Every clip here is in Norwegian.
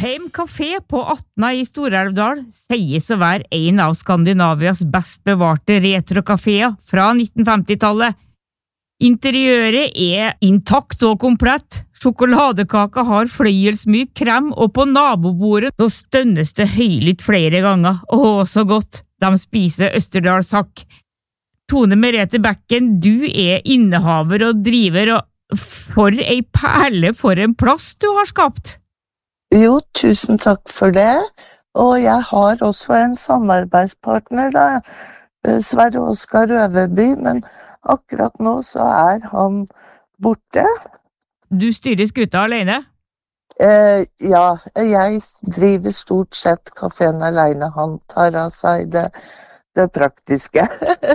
Alfheim Café på Atna i Stor-Elvdal sies å være en av Skandinavias best bevarte retrokaféer fra 1950-tallet. Interiøret er intakt og komplett, sjokoladekaka har fløyelsmyk krem, og på nabobordet så stønnes det høylytt flere ganger. Åh, så godt! De spiser Østerdalshakk. Tone Merete Bekken, du er innehaver og driver, og for ei perle for en plass du har skapt! Jo, tusen takk for det, og jeg har også en samarbeidspartner da, Sverre Oskar Øverby, men akkurat nå så er han borte. Du styrer skuta alene? Ja, jeg driver stort sett kaféen alene, han tar av seg det praktiske.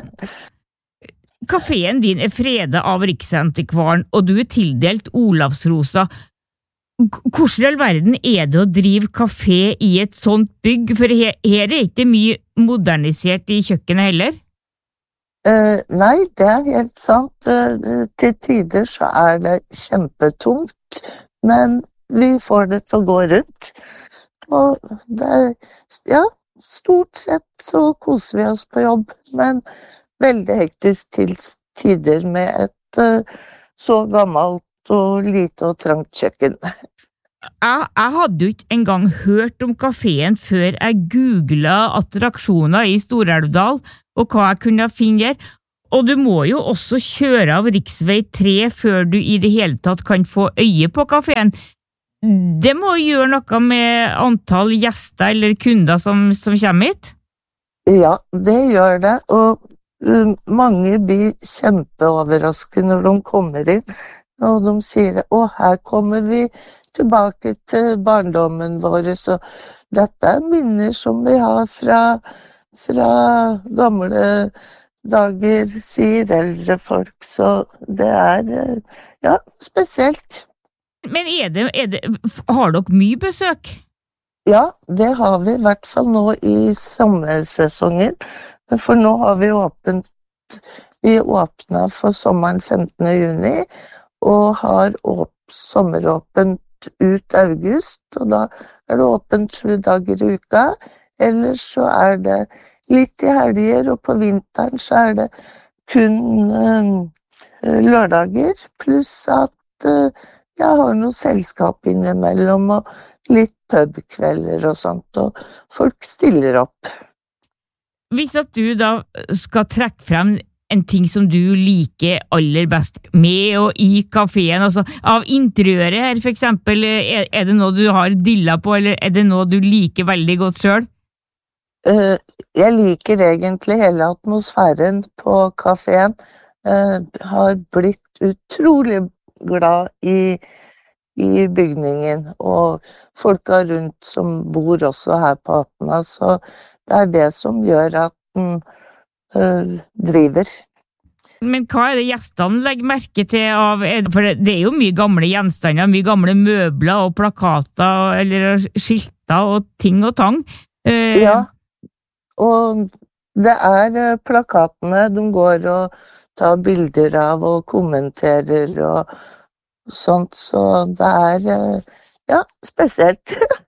Kaféen din er fredet av Riksantikvaren, og du er tildelt Olavsrosa. Hvordan i all verden er det å drive kafé i et sånt bygg, for her er ikke mye modernisert i kjøkkenet heller? Nei, det er helt sant. Til tider så er det kjempetungt, men vi får det til å gå rundt. Og det er, ja, stort sett så koser vi oss på jobb, men veldig hektisk til tider med et så gammelt og lite og trangt kjøkken. Jeg hadde jo ikke engang hørt om kaféen før jeg googlet attraksjoner i Stor-Elvdal og hva jeg kunne finne der, og du må jo også kjøre av riksvei 3 før du i det hele tatt kan få øye på kaféen. Det må gjøre noe med antall gjester eller kunder som kommer hit? Ja, det gjør det, og mange blir kjempeoverrasket når de kommer inn, og de sier, her kommer vi tilbake til barndommen vår, så dette er minner som vi har fra gamle dager, sier eldre folk, så det er, ja, spesielt. Men har dere mye besøk? Ja, det har vi i hvert fall nå i sommersesongen, for nå har vi åpnet for sommeren 15. juni, og har sommeråpent ut august, og da er det åpent 7 dager i uka, ellers så er det litt i helger, og på vinteren så er det kun lørdager, pluss at jeg har noe selskap innimellom, og litt pubkvelder og sånt, og folk stiller opp. Hvis at du da skal trekke frem en ting som du liker aller best med og i kaféen, altså av interiøret her for eksempel, er det noe du har dilla på, eller er det noe du liker veldig godt selv? Jeg liker egentlig hele atmosfæren på kaféen, har blitt utrolig glad i bygningen, og folka rundt som bor også her på Atna, så det er det som gjør at den driver. Men hva er det gjestene legger merke til av, for det er jo mye gamle gjenstander, mye gamle møbler og plakater, eller skilter og ting og tang. Ja, og det er plakatene de går og tar bilder av og kommenterer og sånt, så det er, ja, spesielt.